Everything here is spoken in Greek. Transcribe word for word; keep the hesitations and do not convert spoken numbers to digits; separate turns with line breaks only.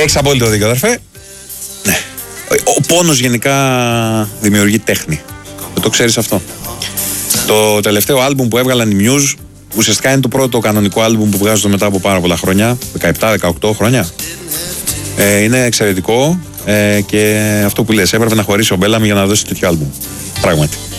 Έχεις απόλυτο δίκιο, αδερφέ. Ναι. Ο πόνος γενικά δημιουργεί τέχνη. Δεν το ξέρεις αυτό. Το τελευταίο άλμπουμ που έβγαλαν οι Muse ουσιαστικά είναι το πρώτο κανονικό άλμπουμ που βγάζουν μετά από πάρα πολλά χρόνια. δεκαεπτά δεκαοκτώ χρόνια. Ε, είναι εξαιρετικό ε, και αυτό που λες, έπρεπε να χωρίσει ο Μπέλαμι για να δώσει τέτοιο άλμπουμ. Πράγματι.